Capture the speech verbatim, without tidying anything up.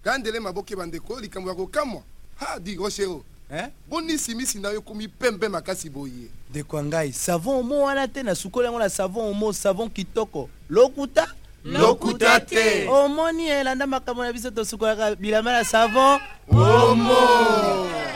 Kandele maboke bandeko likambo yako kamwa. Ha di rochero. Hein? Boni simisi na yo komi pembe makasi boye. De kwangai savon mo wana te na sukola ngola savon mo savon kitoko. Lokuta? Lokuta te. Omoni elanda makambo na biso to sukola bilama na savon. Omo.